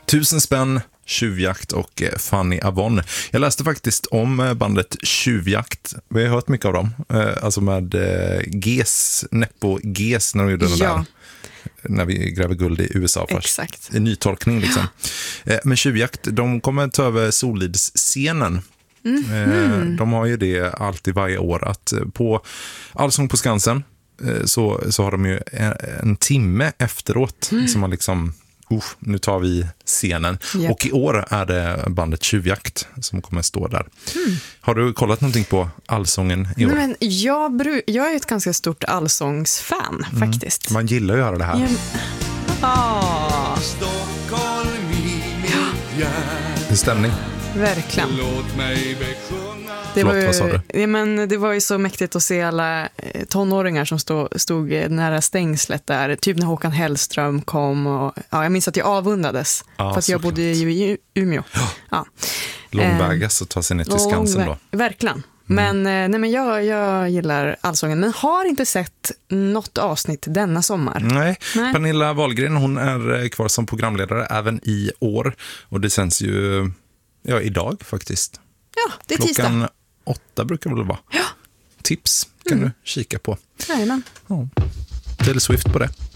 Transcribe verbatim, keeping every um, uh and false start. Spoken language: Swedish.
Tusen spänn, Tjuvjakt och Fanny Avon. Jag läste faktiskt om bandet Tjuvjakt. Vi har hört mycket av dem. Alltså med Ges, Neppo Ges när de gjorde den ja. där. När vi gräver guld i U S A först. Exakt. En nytolkning liksom. Men Tjuvjakt, de kommer ta över Solidsscenen. Mm. De har ju det alltid varje år att på Allsång på Skansen så, så har de ju en, en timme efteråt mm. som man liksom Uh, nu tar vi scenen. Yep. Och i år är det bandet Tjuvjakt som kommer stå där. Mm. Har du kollat någonting på allsången i år? Men jag, bru- jag är ett ganska stort allsångsfan mm. faktiskt. Man gillar att göra det här. Ja. Stockholm i mitt hjärta. Stämning. Verkligen. Låt mig besjunga. Det var, Förlåt, vad sa du? Ja, men det var ju så mäktigt att se alla tonåringar som stod, stod nära stängslet där. Typ när Håkan Hellström kom. Och, ja, jag minns att jag avundades. Ja, för att jag bodde ju i Umeå. Ja. Ja. Långvägas att ta sig ner till Skansen då. Verkligen. Men, mm. nej, men jag, jag gillar allsången. Men har inte sett något avsnitt denna sommar. Nej. nej. Pernilla Wahlgren, hon är kvar som programledare även i år. Och det sänds ju ja, idag faktiskt. Ja, det är Klockan tisdag. Klockan åtta brukar det väl vara. Ja. Tips kan mm. du kika på. Jajamän. Ja. Taylor Swift på det.